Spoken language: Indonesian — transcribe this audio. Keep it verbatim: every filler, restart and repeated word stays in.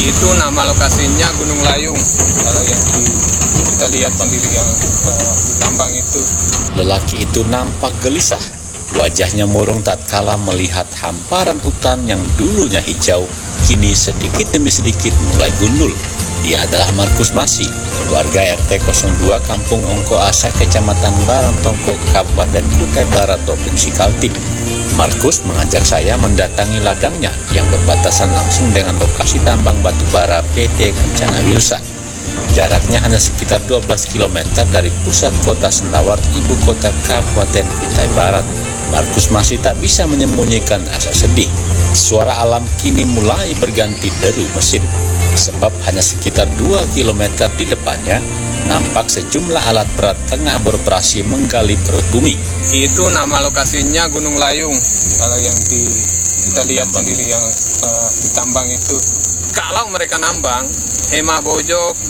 Itu nama lokasinya Gunung Layung. Kalau yang di, kita lihat sendiri yang uh, di tambang itu. Lelaki itu nampak gelisah. Wajahnya murung tatkala melihat hamparan hutan yang dulunya hijau, kini sedikit demi sedikit mulai gundul. Dia adalah Markus Masi, warga R T nol dua Kampung Ongko Asa, Kecamatan Barantongko, Kabupaten Kutai Barat, Provinsi Kaltim. Markus mengajak saya mendatangi ladangnya yang berbatasan langsung dengan lokasi tambang batu bara P T Kencana Wilsa. Jaraknya hanya sekitar dua belas kilometer dari pusat kota Sendawar, ibu kota Kabupaten Kutai Barat. Markus masih tak bisa menyembunyikan rasa sedih. Suara alam kini mulai berganti deru mesin, sebab hanya sekitar dua kilometer di depannya nampak sejumlah alat berat tengah beroperasi menggali perut bumi. Itu nama lokasinya Gunung Layung. Kalau yang di, kita lihat sendiri yang uh, di tambang itu. Kalau mereka nambang, Hema Bojok